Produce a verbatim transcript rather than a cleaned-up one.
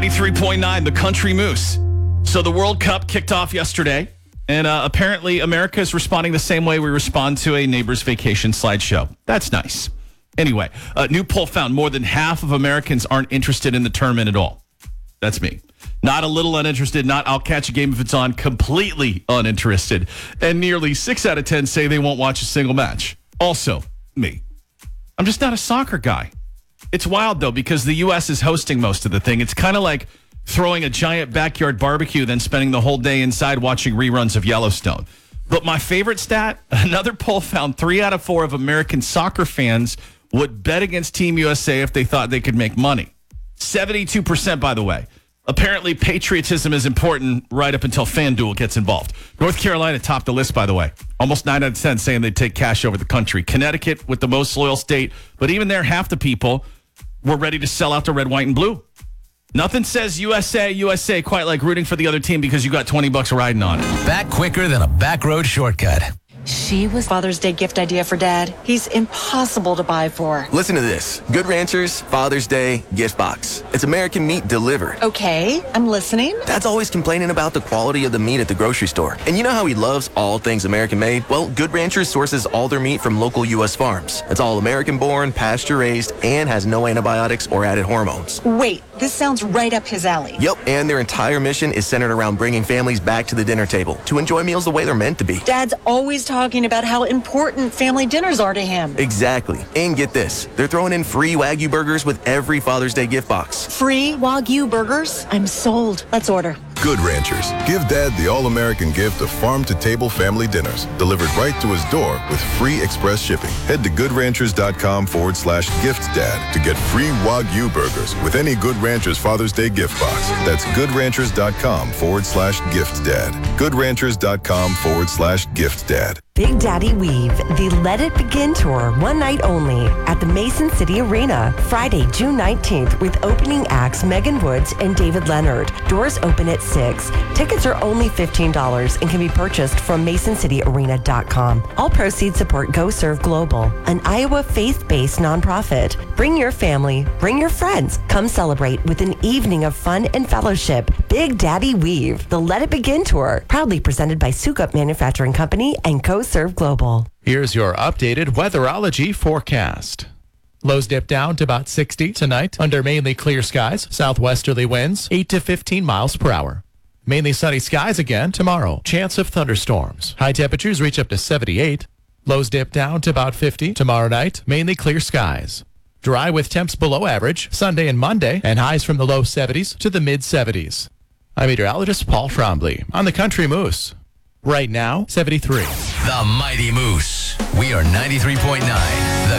ninety-three point nine, the Country Moose. So the World Cup kicked off yesterday, and uh, apparently America is responding the same way we respond to a neighbor's vacation slideshow. That's nice. Anyway, a new poll found more than half of Americans aren't interested in the tournament at all. That's me. Not a little uninterested, not I'll catch a game if it's on, completely uninterested. And nearly six out of ten say they won't watch a single match. Also, me. I'm just not a soccer guy. It's wild, though, because the U S is hosting most of the thing. It's kind of like throwing a giant backyard barbecue, then spending the whole day inside watching reruns of Yellowstone. But my favorite stat, another poll found three out of four of American soccer fans would bet against Team U S A if they thought they could make money. seventy-two percent, by the way. Apparently, patriotism is important right up until FanDuel gets involved. North Carolina topped the list, by the way. Almost nine out of ten saying they'd take cash over the country. Connecticut with the most loyal state, but even there, half the people were ready to sell out the red, white, and blue. Nothing says U S A, U S A quite like rooting for the other team because you got twenty bucks riding on it. Back quicker than a back road shortcut. She was Father's Day gift idea for Dad. He's impossible to buy for. Listen to this. Good Ranchers Father's Day gift box. It's American meat delivered. Okay, I'm listening. Dad's always complaining about the quality of the meat at the grocery store. And you know how he loves all things American made? Well, Good Ranchers sources all their meat from local U S farms. It's all American born, pasture raised, and has no antibiotics or added hormones. Wait, this sounds right up his alley. Yep, and their entire mission is centered around bringing families back to the dinner table to enjoy meals the way they're meant to be. Dad's always talking about how important family dinners are to him. Exactly. And get this, they're throwing in free Wagyu burgers with every Father's Day gift box. Free Wagyu burgers? I'm sold. Let's order. Good Ranchers. Give Dad the all-American gift of farm-to-table family dinners delivered right to his door with free express shipping. Head to goodranchers.com forward slash gift dad to get free Wagyu burgers with any Good Ranchers Father's Day gift box. That's goodranchers.com forward slash gift dad. goodranchers.com forward slash gift dad. Big Daddy Weave, the Let It Begin Tour, one night only at the Mason City Arena, Friday, June nineteenth, with opening acts Megan Woods and David Leonard. Doors open at six. Tickets are only fifteen dollars and can be purchased from mason city arena dot com. All proceeds support Go Serve Global, an Iowa faith-based nonprofit. Bring your family, bring your friends. Come celebrate with an evening of fun and fellowship. Big Daddy Weave, the Let It Begin Tour, proudly presented by Sukup Manufacturing Company and Go Serve Global. Here's your updated weatherology forecast. Lows dip down to about sixty tonight under mainly clear skies. Southwesterly winds eight to fifteen miles per hour. Mainly sunny skies again tomorrow. Chance of thunderstorms. High temperatures reach up to seventy-eight. Lows dip down to about fifty tomorrow night. Mainly clear skies. Dry with temps below average Sunday and Monday, and highs from the low seventies to the mid seventies. I'm meteorologist Paul Trombley on the Country Moose. Right now, seventy-three. The Mighty Moose. We are ninety-three point nine, the